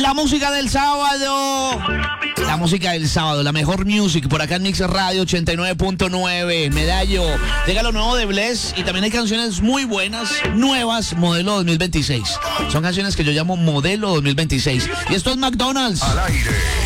La música del sábado. La música del sábado, la mejor music por acá en Mix Radio 89.9. Medallo. Llega lo nuevo de Bless y también hay canciones muy buenas, nuevas, modelo 2026. Son canciones que yo llamo modelo 2026. Y esto es McDonald's. Al aire.